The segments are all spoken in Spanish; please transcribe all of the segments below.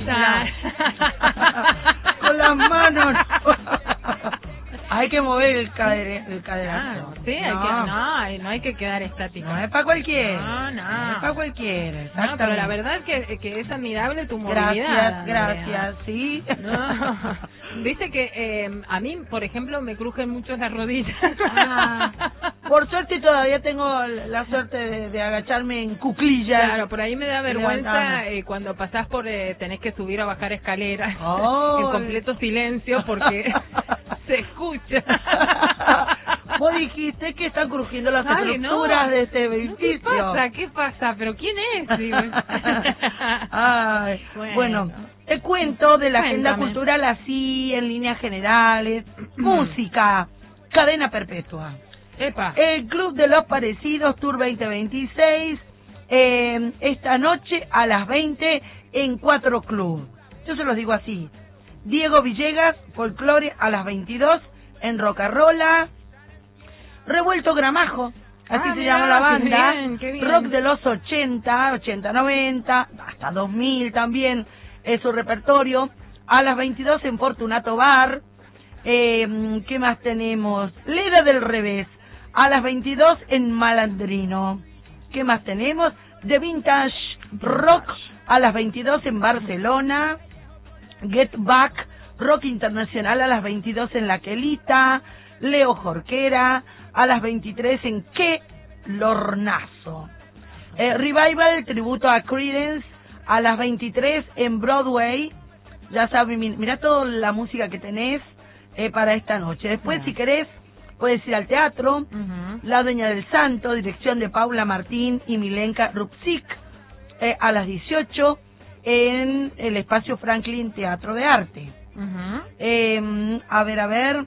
Con las manos. Hay que mover el caderazo. Sí, no hay que quedar estático. No es para cualquiera. No es para cualquiera. No, pero la verdad que es admirable tu movilidad. Gracias, sí. No. Dice que a mí, por ejemplo, me crujen mucho las rodillas. Por suerte todavía tengo la suerte de agacharme en cuclillas. Claro, por ahí me da vergüenza cuando pasás por tenés que subir o bajar escaleras en completo silencio porque se escucha. Vos dijiste que están crujiendo las estructuras de este edificio. ¿Qué pasa? ¿Pero quién es? Digo. Ay, bueno, te cuento de la agenda cultural así en líneas generales. Música, cadena perpetua. Epa. El Club de los Parecidos Tour 2026, esta noche a las 20 en 4 Club. Yo se los digo así. Diego Villegas, Folklore a las 22 en Rocarola. Revuelto Gramajo, así se llama la banda. Qué bien. Rock de los 80, 90, hasta 2000 también es su repertorio. A las 22 en Fortunato Bar. ¿Qué más tenemos? Leda del Revés, a las 22 en Malandrino. ¿Qué más tenemos? The Vintage Rock, a las 22 en Barcelona. Get Back, Rock Internacional, a las 22 en La Quelita. Leo Jorquera, a las 23 en Qué Lornazo. Revival, tributo a Creedence, a las 23 en Broadway. Ya saben, mirá toda la música que tenés para esta noche. Después, si querés, puedes ir al teatro. La Dueña del Santo, dirección de Paula Martín y Milenka Rupsik, a las 18 en el Espacio Franklin Teatro de Arte. A ver,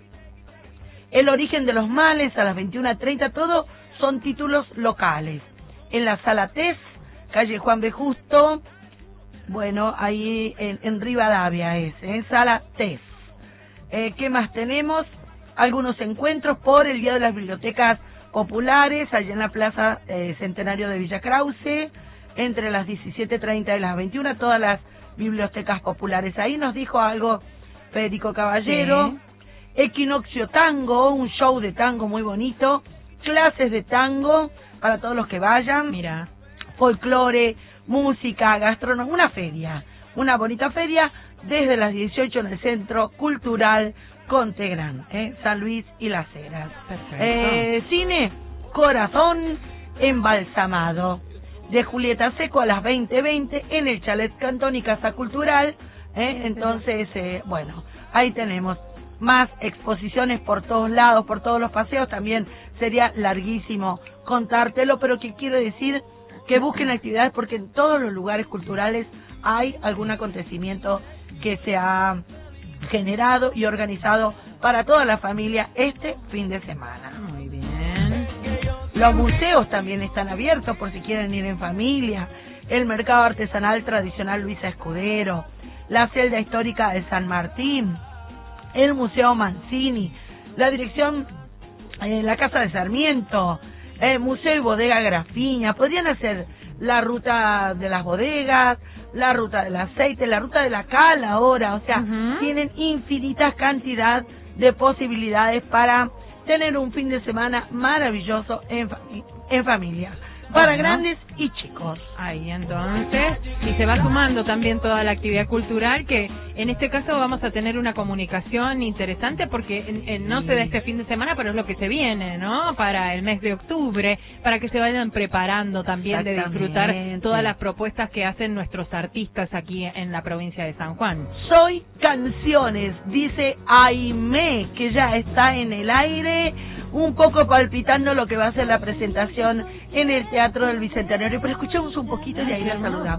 El Origen de los Males, a las 21:30, todo son títulos locales. En la Sala TES, calle Juan B. Justo, bueno, ahí en Rivadavia Sala TES. ¿Qué más tenemos? Algunos encuentros por el Día de las Bibliotecas Populares, allá en la Plaza Centenario de Villa Krause, entre las 17:30 y las 21, todas las bibliotecas populares. Ahí nos dijo algo Federico Caballero. Equinoccio Tango, un show de tango muy bonito, clases de tango para todos los que vayan. Mira. Folclore, música, gastronomía, una feria, una bonita feria desde las 18 en el Centro Cultural Contegrán, San Luis y Las Heras. Perfecto. Cine Corazón Embalsamado, de Julieta Seco a las 20:20 en el Chalet Cantón y Casa Cultural. Entonces, bueno, ahí tenemos más exposiciones por todos lados, por todos los paseos. También sería larguísimo contártelo, pero que quiero decir que busquen actividades porque en todos los lugares culturales hay algún acontecimiento que se ha generado y organizado para toda la familia este fin de semana. Muy bien. Los museos también están abiertos por si quieren ir en familia. El Mercado Artesanal Tradicional Luisa Escudero, la Celda Histórica de San Martín, el Museo Mancini, la dirección, la Casa de Sarmiento, Museo y Bodega Grafiña. Podrían hacer la ruta de las bodegas, la ruta del aceite, la ruta de la cal ahora. O sea, tienen infinitas cantidad de posibilidades para tener un fin de semana maravilloso en familia. Para grandes y chicos. Ahí entonces, y se va sumando también toda la actividad cultural, que en este caso vamos a tener una comunicación interesante porque no se da este fin de semana, pero es lo que se viene, ¿no? Para el mes de octubre, para que se vayan preparando también de disfrutar todas las propuestas que hacen nuestros artistas aquí en la provincia de San Juan. Soy Canciones, dice Aimé, que ya está en el aire, un poco palpitando lo que va a ser la presentación en el Teatro del Bicentenario, pero escuchemos un poquito y ahí la saludamos.